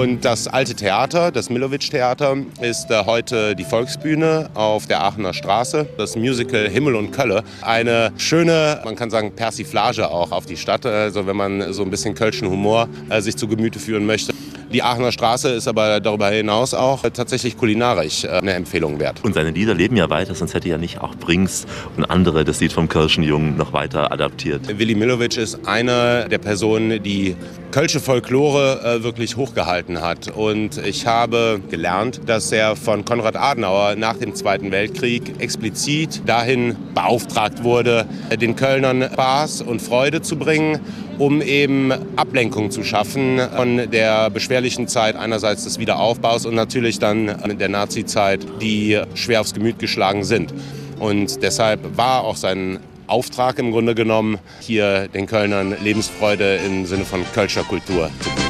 Und das alte Theater, das Millowitsch-Theater, ist heute die Volksbühne auf der Aachener Straße. Das Musical Himmel und Kölle. Eine schöne, man kann sagen, Persiflage auch auf die Stadt. Also wenn man so ein bisschen kölschen Humor sich zu Gemüte führen möchte. Die Aachener Straße ist aber darüber hinaus auch tatsächlich kulinarisch eine Empfehlung wert. Und seine Lieder leben ja weiter, sonst hätte ja nicht auch Brings und andere das Lied vom Kölschen-Jungen noch weiter adaptiert. Willy Millowitsch ist eine der Personen, die kölsche Folklore wirklich hochgehalten hat. Und ich habe gelernt, dass er von Konrad Adenauer nach dem Zweiten Weltkrieg explizit dahin beauftragt wurde, den Kölnern Spaß und Freude zu bringen, um eben Ablenkung zu schaffen von der beschwerlichen Zeit einerseits des Wiederaufbaus und natürlich dann der Nazi-Zeit, die schwer aufs Gemüt geschlagen sind. Und deshalb war auch sein Auftrag im Grunde genommen, hier den Kölnern Lebensfreude im Sinne von Kölscher Kultur zu bieten.